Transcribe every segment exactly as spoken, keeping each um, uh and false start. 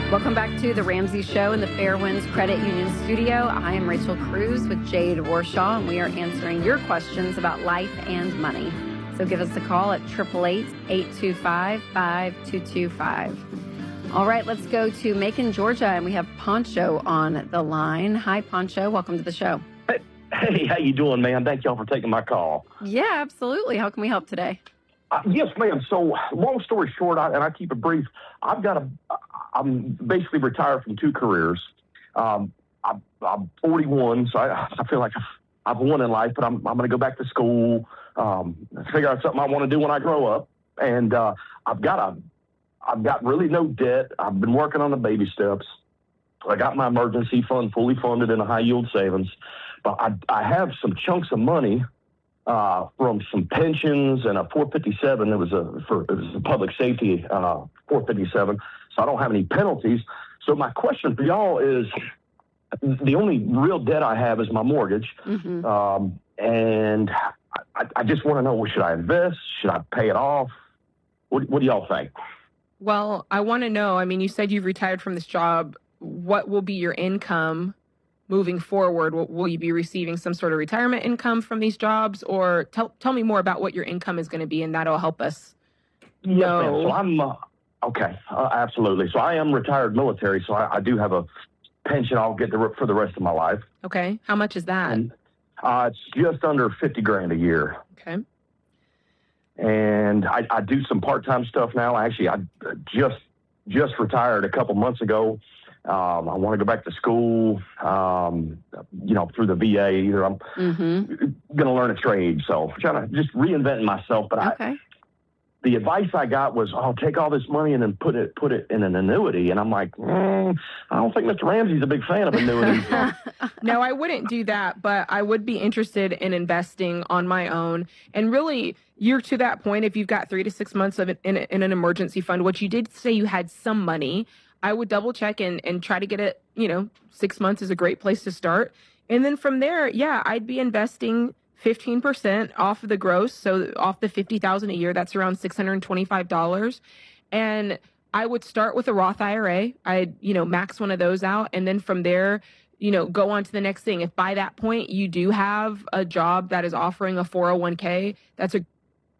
Welcome back to The Ramsey Show in the Fairwinds Credit Union studio. I am Rachel Cruz with Jade Warshaw, and we are answering your questions about life and money. So give us a call at eight eight eight, eight two five, five two two five. All right, let's go to Macon, Georgia, and we have Poncho on the line. Hi, Poncho. Welcome to the show. Hey, hey, how you doing, man? Thank y'all for taking my call. Yeah, absolutely. How can we help today? Uh, yes, ma'am. So, long story short, I, and I keep it brief, I've got a, I'm basically retired from two careers. Um, I'm, I'm forty-one, so I, I feel like I've won in life, but I'm, I'm going to go back to school, um, figure out something I want to do when I grow up. And uh, I've got a, I've got really no debt. I've been working on the baby steps. I got my emergency fund fully funded in a high yield savings, but I, I have some chunks of money Uh, from some pensions and a four fifty-seven. It was a for it was a public safety uh, four fifty-seven, so I don't have any penalties. So my question for y'all is, the only real debt I have is my mortgage, Mm-hmm. um, and I, I just want to know: should I invest? Should I pay it off? What, what do y'all think? Well, I want to know. I mean, you said you've retired from this job. What will be your income moving forward? Will, will you be receiving some sort of retirement income from these jobs, or tell tell me more about what your income is going to be, and that'll help us Yes, know. ma'am. So I'm uh, okay, uh, absolutely. So I am retired military, so I, I do have a pension I'll get the, for the rest of my life. Okay, how much is that? And uh, it's just under fifty grand a year. Okay, And I, I do some part-time stuff now. Actually, I just just retired a couple months ago. Um, I want to go back to school, um, you know, through the V A. Either I'm Mm-hmm. going to learn a trade. So I'm trying to just reinvent myself. But I, Okay. the advice I got was, oh, take all this money and then put it put it in an annuity. And I'm like, mm, I don't think Mister Ramsey's a big fan of annuities. no, I wouldn't do that, but I would be interested in investing on my own. And really, you're to that point, if you've got three to six months of it in, in an emergency fund, which you did say you had some money, I would double check and, and try to get it, you know, six months is a great place to start. And then from there, yeah, I'd be investing fifteen percent off of the gross. So off the fifty thousand dollars a year, that's around six hundred twenty-five dollars. And I would start with a Roth I R A. I'd, you know, max one of those out. And then from there, you know, go on to the next thing. If by that point you do have a job that is offering a four oh one k, that's a,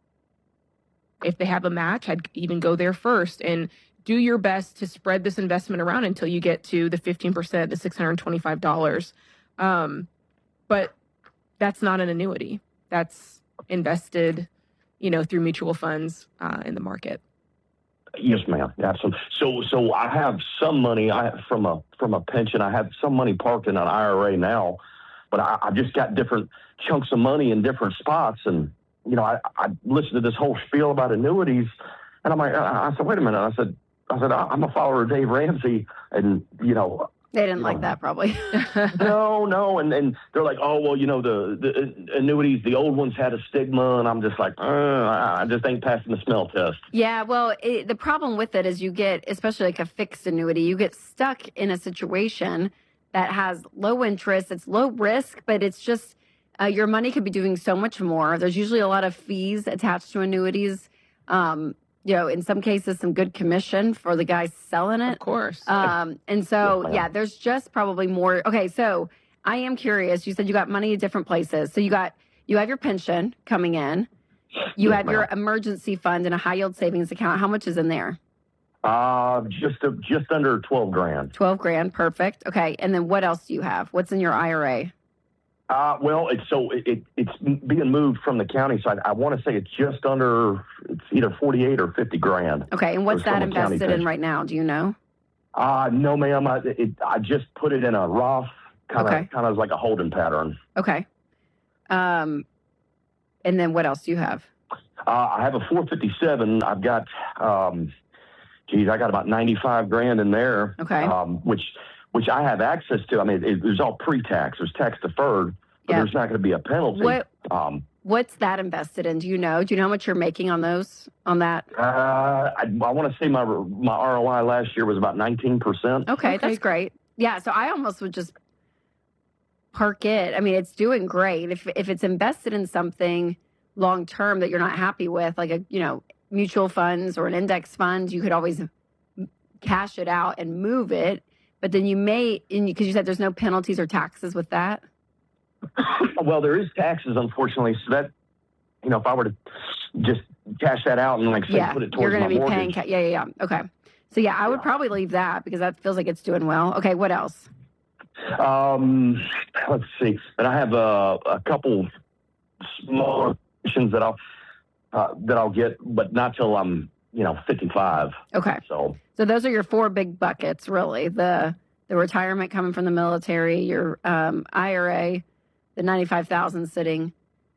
if they have a match, I'd even go there first and do your best to spread this investment around until you get to the fifteen percent, the six hundred twenty-five dollars. Um, but that's not an annuity. That's invested, you know, through mutual funds uh, in the market. Yes, ma'am. Absolutely. So, so I have some money I from a from a pension. I have some money parked in an I R A now, but I, I've just got different chunks of money in different spots. And you know, I, I listened to this whole spiel about annuities, and I'm like, I, I said, wait a minute. I said, I said, I'm a follower of Dave Ramsey, and you know. They didn't you like know, that, probably. no, no, and and they're like, oh well, you know, the the annuities, the old ones had a stigma, and I'm just like, uh, I just ain't passing the smell test. Yeah, well, it, the problem with it is you get, especially like a fixed annuity, you get stuck in a situation that has low interest, it's low risk, but it's just uh, your money could be doing so much more. There's usually a lot of fees attached to annuities. Um, you know, in some cases, some good commission for the guys selling it. Of course. Um, and so, yeah, there's just probably more. Okay, so I am curious. You said you got money at different places. So you got, you have your pension coming in. You Yes, have your ma'am. emergency fund and a high yield savings account. How much is in there? Uh, just a, just under twelve grand. twelve grand. Perfect. Okay. And then what else do you have? What's in your I R A? Uh, well, it's so it, it it's being moved from the county side. I want to say it's just under, it's either forty-eight or fifty grand. Okay. And what's Or from that a county invested in pension. right now? Do you know? Uh, no, ma'am. I, it, I just put it in a Roth, kind of Okay. kind of like a holding pattern. Okay. Um, and then what else do you have? Uh, I have a four fifty-seven. I've got, um, geez, I got about ninety-five grand in there. Okay. Um, which, which I have access to. I mean, it, it's all pre-tax. There's tax deferred, but Yeah. there's not going to be a penalty. What Um, What's that invested in? Do you know? Do you know how much you're making on those, on that? uh, I, I want to say my my R O I last year was about nineteen percent. Okay, Okay. that's great. Yeah, so I almost would just park it. I mean, it's doing great. If if it's invested in something long term that you're not happy with, like a, you know, mutual funds or an index fund, you could always cash it out and move it, but then you may, because you said there's no penalties or taxes with that. Well, there is taxes, unfortunately. So that, you know, if I were to just cash that out and like say yeah, put it towards you're going my to be mortgage. paying. Ca- yeah, yeah, yeah. Okay. So yeah, I would Yeah. probably leave that because that feels like it's doing well. Okay, what else? Um, let's see. And I have a, a couple smaller missions that I'll uh, that I'll get, but not till I'm you know fifty-five. Okay. So So those are your four big buckets, really. The the retirement coming from the military, your um, I R A, the ninety-five thousand sitting,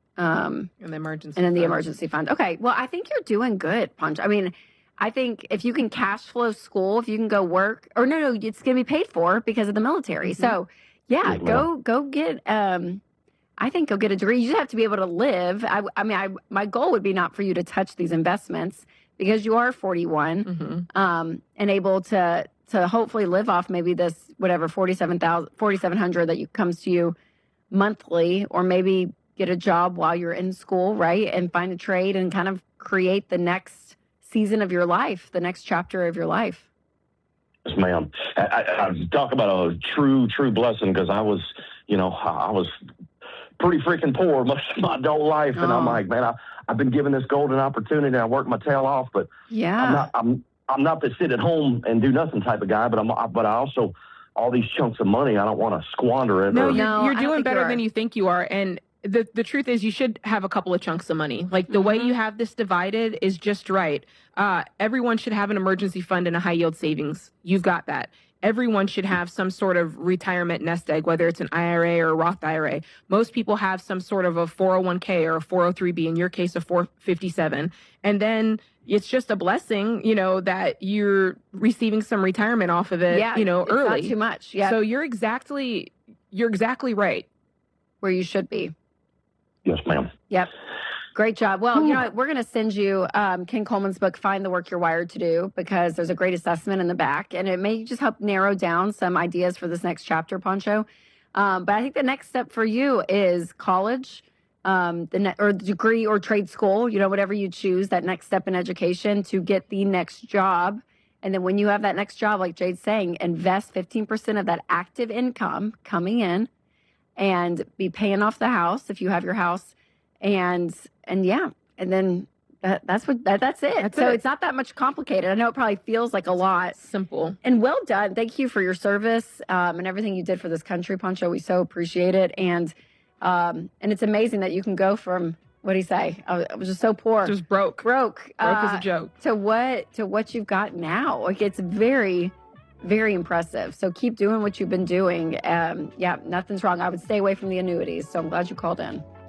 um, And the emergency and then the fund. emergency fund. Okay. Well, I think you're doing good, Punch. I mean, I think if you can cash flow school, if you can go work, or no, no, it's going to be paid for because of the military. Mm-hmm. So yeah, Mhm. go go get. Um, I think go get a degree. You just have to be able to live. I, I mean, I, my goal would be not for you to touch these investments because you are forty-one. Mm-hmm. Um, and able to to hopefully live off maybe this whatever forty-seven thousand, forty-seven hundred that you comes to you monthly, or maybe get a job while you're in school, right? And find a trade and kind of create the next season of your life, the next chapter of your life. yes, ma'am. I, I, I talk about a true, true blessing because I was, you know, I was pretty freaking poor most of my adult life, and Oh. I'm like, man, I, I've been given this golden opportunity. I worked my tail off, but Yeah. I'm not. I'm. I'm not the sit at home and do nothing type of guy. But I'm. But I also, all these chunks of money, I don't want to squander it. No, or, you're, No, you're I don't doing think better you are. than you think you are. And the the truth is, you should have a couple of chunks of money. Like the way Mhm. you have this divided is just right. Uh, everyone should have an emergency fund and a high yield savings. You've got that. Everyone should have some sort of retirement nest egg, whether it's an I R A or a Roth I R A. Most people have some sort of a four oh one k or a four oh three b, in your case, a four fifty-seven. And then it's just a blessing, you know, that you're receiving some retirement off of it, yeah. you know, it's early. not too much. Yeah. So you're exactly, you're exactly right. Where you should be. yes, ma'am. Yep. Great job. Well, you know what? We're going to send you um, Ken Coleman's book, Find the Work You're Wired to Do, because there's a great assessment in the back, and it may just help narrow down some ideas for this next chapter, Poncho. Um, but I think the next step for you is college, um, the ne- or degree or trade school, you know, whatever you choose, that next step in education to get the next job. And then when you have that next job, like Jade's saying, invest fifteen percent of that active income coming in and be paying off the house if you have your house. And and yeah, and then that, that's what that, that's it. That's so it. it's not that much complicated. I know it probably feels like a lot. Simple. And well done. Thank you for your service um, and everything you did for this country, Poncho. We so appreciate it. And um, and it's amazing that you can go from, what do you say? I was, I was just so poor, Just broke. broke, Broke uh, as a joke. to what to what you've got now. Like it's very, very impressive. So keep doing what you've been doing. Um, yeah, nothing's wrong. I would stay away from the annuities. So I'm glad you called in.